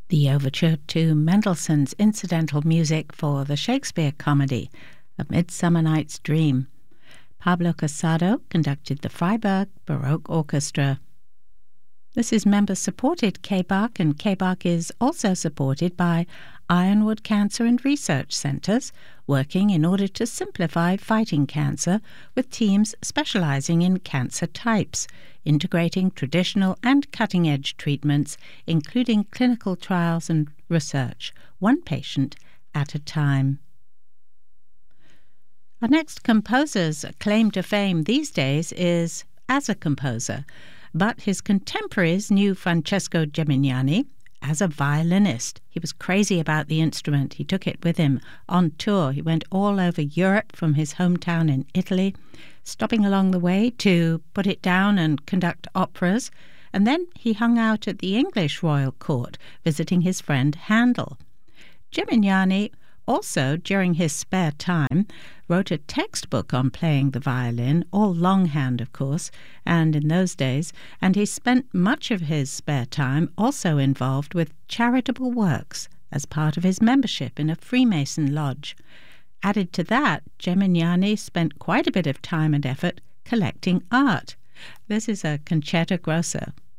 the overture to Mendelssohn's incidental music for the Shakespeare comedy, A Midsummer Night's Dream. Pablo Casado conducted the Freiburg Baroque Orchestra. This is member-supported KBARC, and KBARC is also supported by Ironwood Cancer and Research Centres, working in order to simplify fighting cancer with teams specialising in cancer types, integrating traditional and cutting-edge treatments, including clinical trials and research, one patient at a time. Our next composer's claim to fame these days is as a composer, but his contemporaries knew Francesco Gemignani as a violinist. He was crazy about the instrument. He took it with him on tour. He went all over Europe from his hometown in Italy, stopping along the way to put it down and conduct operas. And then he hung out at the English royal court, visiting his friend Handel. Gemignani also, during his spare time, wrote a textbook on playing the violin, all longhand, of course, and in those days, and he spent much of his spare time also involved with charitable works as part of his membership in a Freemason lodge. Added to that, Gemignani spent quite a bit of time and effort collecting art. This is a concerto grosso